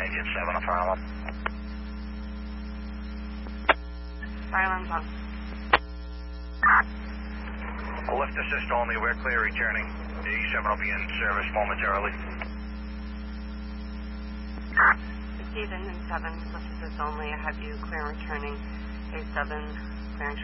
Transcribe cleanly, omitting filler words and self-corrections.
Indian 7 on fire alarm. Fire alarm's on. Lift assist only, we're clear returning. The E7 will be in service momentarily. Proceed in 7, lift assist only, I have you clear returning. A7